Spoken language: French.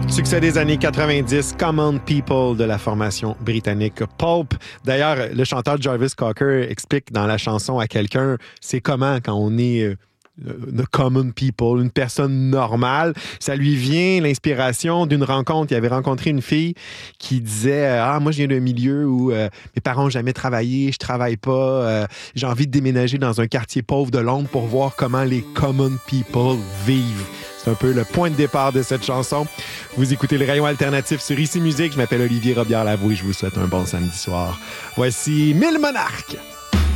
Succès des années 90, Common People de la formation britannique Pulp. D'ailleurs, le chanteur Jarvis Cocker explique dans la chanson à quelqu'un, c'est comment quand on est the common people, une personne normale. Ça lui vient l'inspiration d'une rencontre. Il avait rencontré une fille qui disait moi je viens d'un milieu où mes parents n'ont jamais travaillé, je travaille pas, j'ai envie de déménager dans un quartier pauvre de Londres pour voir comment les common people vivent. C'est un peu le point de départ de cette chanson. Vous écoutez le rayon alternatif sur Ici Musique. Je m'appelle Olivier Robillard-Lavoué. Je vous souhaite un bon samedi soir. Voici 1000 monarques.